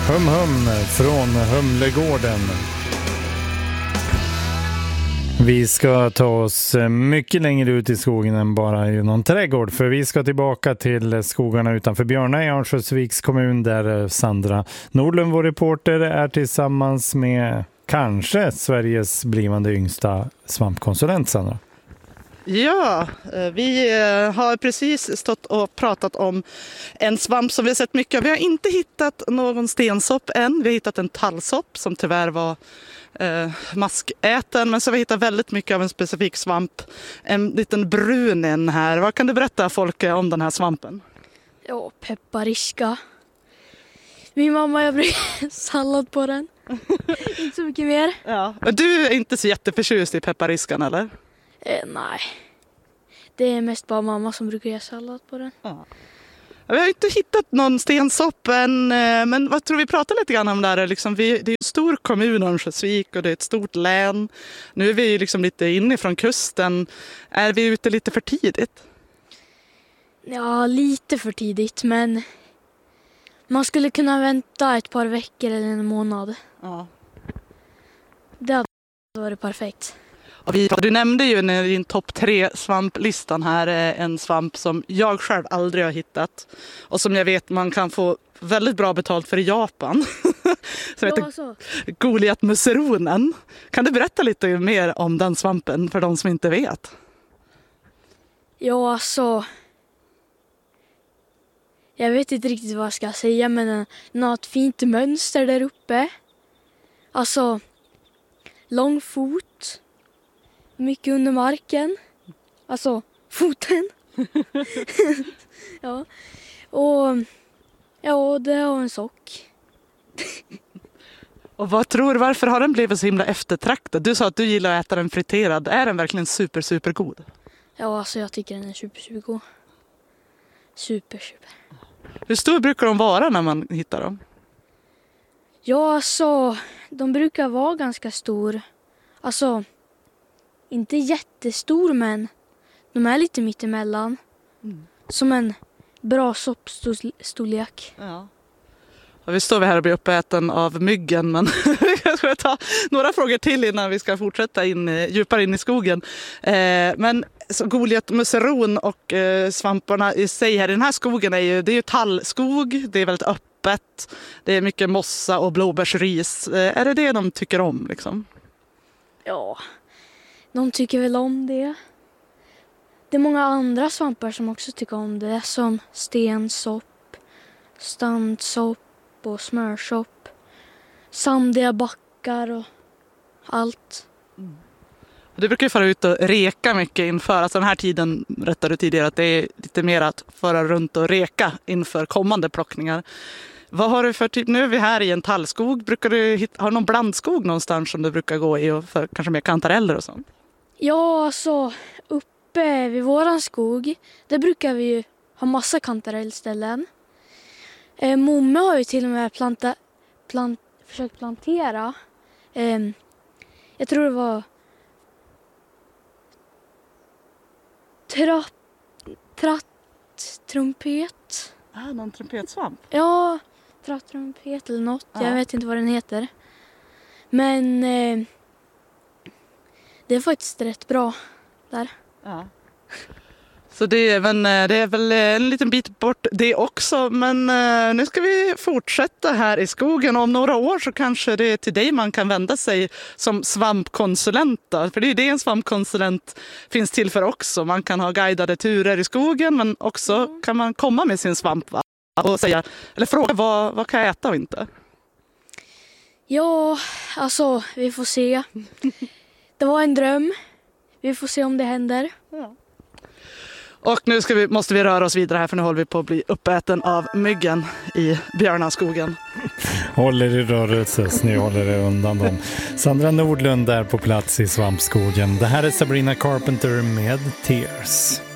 Hum hum från Humlegården. Vi ska ta oss mycket längre ut i skogen än bara i någon trädgård. För vi ska tillbaka till skogarna utanför Björna i Örnsköldsviks kommun. Där Sandra Nordlund, vår reporter, är tillsammans med kanske Sveriges blivande yngsta svampkonsulent, Sandra. Ja, vi har precis stått och pratat om en svamp som vi har sett mycket av. Vi har inte hittat någon stensopp än. Vi har hittat en tallsopp som tyvärr var maskäten. Men så har vi hittat väldigt mycket av en specifik svamp. En liten brunen här. Vad kan du berätta, Folke, om den här svampen? Ja, peppariska. Min mamma, jag brukar sallad på den. Inte så mycket mer. Ja. Men du är inte så jätteförtjust i peppariskan, eller? Nej. Det är mest bara mamma som brukar göra sallad på den. Ja. Vi har inte hittat någon stensopp än, men vad tror vi pratar lite grann om där? Liksom det är en stor kommun, Örnsköldsvik, och det är ett stort län. Nu är vi liksom lite inifrån kusten. Är vi ute lite för tidigt? Ja, lite för tidigt, men man skulle kunna vänta ett par veckor eller en månad. Ja. Det hade varit perfekt. Och du nämnde ju i din topp 3 svamplistan här en svamp som jag själv aldrig har hittat. Och som jag vet man kan få väldigt bra betalt för i Japan. Som heter Goliatmusseronen. Kan du berätta lite mer om den svampen för de som inte vet? Ja, alltså. Jag vet inte riktigt vad jag ska säga, men den har ett fint mönster där uppe. Alltså, lång fot. Mycket under marken. Alltså, foten. Ja. Och ja, det har en sock. Och vad tror du, varför har den blivit så himla eftertraktad? Du sa att du gillar att äta den friterad. Är den verkligen super god? Ja, alltså jag tycker den är super god. Super. Hur stor brukar de vara när man hittar dem? Ja, alltså, de brukar vara ganska stor. Alltså, inte jättestor, men de är lite mittemellan. Som en bra soppstorlek. Ja. Och vi står här och blir uppäten av myggen, men jag ska ta några frågor till innan vi ska fortsätta djupare in i skogen. Men Goliatmusseron och svamparna i sig här i den här skogen det är ju tallskog, det är väldigt öppet, det är mycket mossa och blåbärsris. Är det de tycker om liksom? Ja, de tycker väl om det. Det är många andra svampar som också tycker om det, som stensopp, standsopp och smörsopp, sandiga backar och allt. Du brukar ju fara ut och reka mycket inför, alltså den här tiden rättade du tidigare att det är lite mer att föra runt och reka inför kommande plockningar. Vad har du för typ, nu är vi här i en tallskog, brukar du ha någon blandskog någonstans som du brukar gå i och för kanske mer kantareller och sånt? Ja, alltså uppe vid våran skog, där brukar vi ju ha massa kantarellställen. Momme har ju till och med försökt plantera. Jag tror det var tratttrumpet. Någon trumpetsvamp? Ja, tratttrumpet eller något. Ja. Jag vet inte vad den heter. Men det är faktiskt rätt bra där. Ja. Så det är väl en liten bit bort det också. Men nu ska vi fortsätta här i skogen. Och om några år så kanske det är till dig man kan vända sig som svampkonsulent. Då. För det är det en svampkonsulent finns till för också. Man kan ha guidade turer i skogen, men också kan man komma med sin svamp och säga, eller fråga vad kan jag äta och inte? Ja, alltså vi får se. Det var en dröm. Vi får se om det händer. Ja. Och nu måste vi röra oss vidare här, för nu håller vi på att bli uppäten av myggen i Björnaskogen. Håller i rörelse, ni håller er undan dem. Sandra Nordlund där på plats i svampskogen. Det här är Sabrina Carpenter med Tears.